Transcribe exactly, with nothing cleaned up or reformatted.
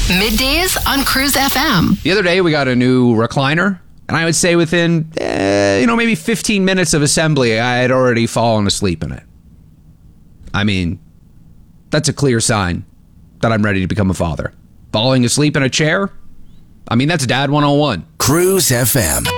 Middays on Cruise F M. The other day, we got a new recliner, and I would say within, eh, you know, maybe fifteen minutes of assembly, I had already fallen asleep in it. I mean, that's a clear sign that I'm ready to become a father. Falling asleep in a chair? I mean, that's Dad one oh one. Cruise F M.